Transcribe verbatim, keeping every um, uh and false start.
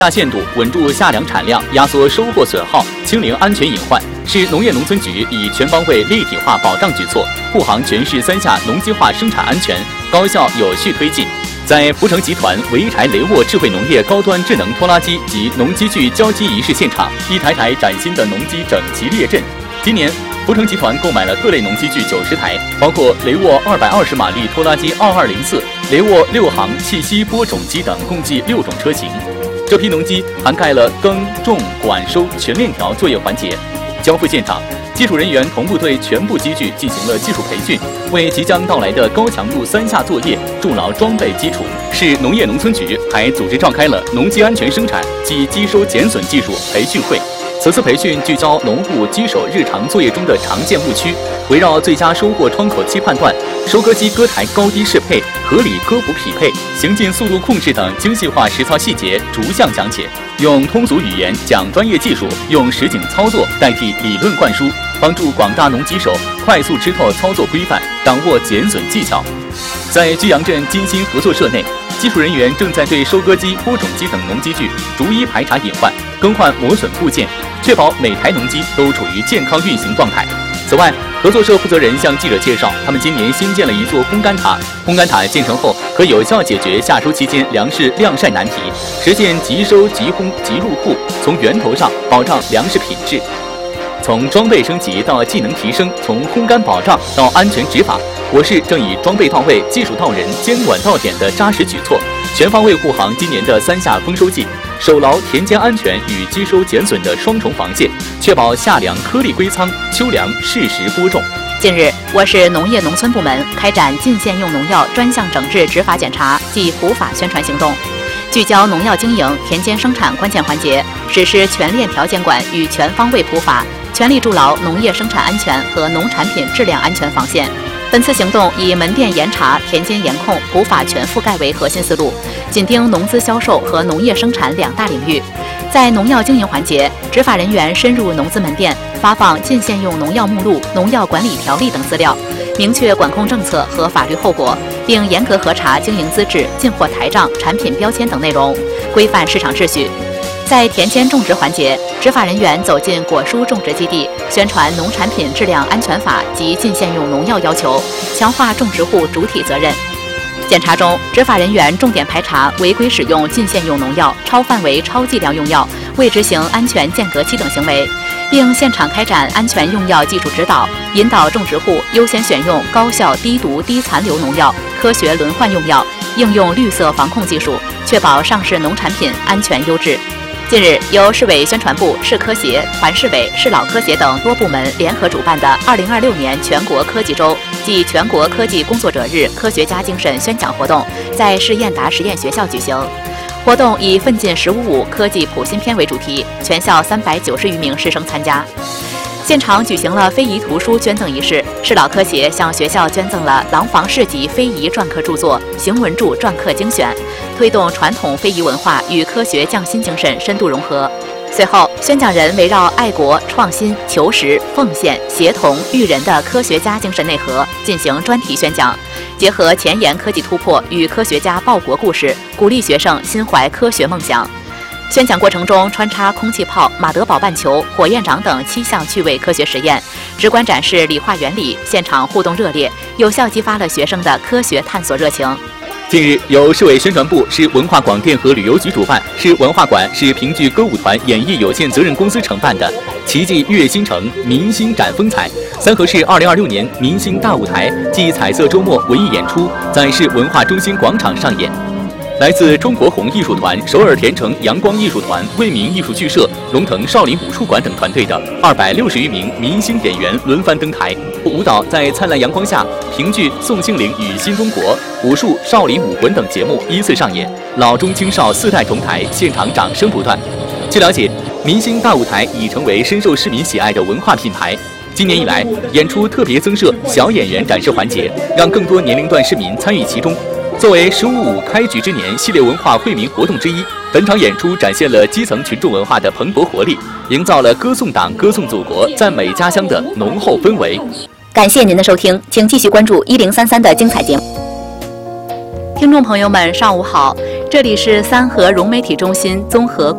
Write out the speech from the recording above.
下限度，稳住夏粮产量，压缩收获损耗，清零安全隐患，是农业农村局以全方位立体化保障举措，护航全市三下农机化生产安全，高效有序推进。在福成集团潍柴雷沃智慧农业高端智能拖拉机及农机具交机仪式现场，一台台崭新的农机整齐列阵。今年，福成集团购买了各类农机具九十台，包括雷沃二百二十马力拖拉机二二零四、雷沃六行气息播种机等，共计六种车型。这批农机涵盖了耕、种、管、收全链条作业环节。交付现场，技术人员同步对全部机具进行了技术培训，为即将到来的高强度三下作业筑牢装备基础。市农业农村局还组织召开了农机安全生产及机收减损技术培训会。此次培训聚焦农户机手日常作业中的常见误区，围绕最佳收获窗口期判断、收割机割台高低适配、合理割补匹配、行进速度控制等精细化实操细节逐项讲解，用通俗语言讲专业技术，用实景操作代替理论灌输，帮助广大农机手快速吃透操作规范，掌握减损技巧。在居阳镇金鑫合作社内，技术人员正在对收割机、播种机等农机具逐一排查隐患，更换磨损部件，确保每台农机都处于健康运行状态。此外，合作社负责人向记者介绍，他们今年新建了一座烘干塔，烘干塔建成后可有效解决夏收期间粮食晾晒难题，实现即收即烘即入库，从源头上保障粮食品质。从装备升级到技能提升，从烘干保障到安全执法，我市正以装备到位、技术到人、监管到点的扎实举措，全方位护航今年的三下丰收季，守牢田间安全与机收减损的双重防线，确保夏粮颗粒归仓，秋粮适时播种。 近日，我市农业农村部门开展禁限用农药专项整治执法检查暨普法宣传行动，聚焦农药经营、田间生产关键环节，实施全链条监管与全方位普法，全力筑牢农业生产安全和农产品质量安全防线。本次行动以门店严查、田间严控、普法全覆盖为核心思路，紧盯农资销售和农业生产两大领域。在农药经营环节，执法人员深入农资门店，发放禁限用农药目录、农药管理条例等资料，明确管控政策和法律后果，并严格核查经营资质、进货台账、产品标签等内容，规范市场秩序。在田间种植环节，执法人员走进果蔬种植基地，宣传农产品质量安全法及禁限用农药要求，强化种植户主体责任。检查中，执法人员重点排查违规使用禁限用农药、超范围、超剂量用药、未执行安全间隔期等行为，并现场开展安全用药技术指导，引导种植户优先选用高效、低毒、低残留农药，科学轮换用药，应用绿色防控技术，确保上市农产品安全优质。近日，由市委宣传部、市科协、团市委、市老科协等多部门联合主办的二零二六年全国科技周暨全国科技工作者日科学家精神宣讲活动在市燕达实验学校举行。活动以奋进十五五科技普新篇为主题，全校三百九十余名师生参加。现场举行了非遗图书捐赠仪式，市老科协向学校捐赠了廊坊市级非遗篆刻著作《邢文柱篆刻精选》，推动传统非遗文化与科学匠心精神深度融合。随后，宣讲人围绕爱国、创新、求实、奉献、协同、育人的科学家精神内核进行专题宣讲，结合前沿科技突破与科学家报国故事，鼓励学生心怀科学梦想。宣讲过程中穿插空气炮、马德堡半球、火焰掌等七项趣味科学实验，直观展示理化原理，现场互动热烈，有效激发了学生的科学探索热情。 近日，由市委宣传部、市文化广电和旅游局主办，市文化馆、市评剧歌舞团演艺有限责任公司承办的“奇迹跃新城，明星展风采”三河市二零二六年明星大舞台暨彩色周末文艺演出在市文化中心广场上演。来自中国红艺术团、首尔田城阳光艺术团、为民艺术剧社、龙腾少林武术馆等团队的二百六十余名明星演员轮番登台，舞蹈在灿烂阳光下，评剧《宋庆龄与新中国》、武术《少林武魂》等节目依次上演，老中青少四代同台，现场掌声不断。据了解，明星大舞台已成为深受市民喜爱的文化品牌。今年以来，演出特别增设小演员展示环节，让更多年龄段市民参与其中。作为“十五五”开局之年系列文化惠民活动之一，本场演出展现了基层群众文化的蓬勃活力，营造了歌颂党、歌颂祖国、赞美家乡的浓厚氛围。 感谢您的收听，请继续关注一零三三的精彩节目。听众朋友们，上午好。 这里是三河融媒体中心综合